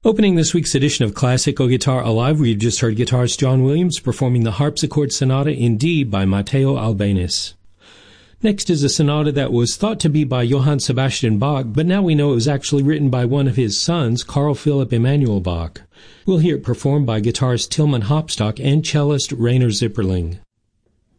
Opening this week's edition of Classical Guitar Alive, we've just heard guitarist John Williams performing the Harpsichord Sonata in D by Matteo Albéniz. Next is a sonata that was thought to be by Johann Sebastian Bach, but now we know it was actually written by one of his sons, Carl Philipp Emanuel Bach. We'll hear it performed by guitarist Tilman Hopstock and cellist Rainer Zipperling.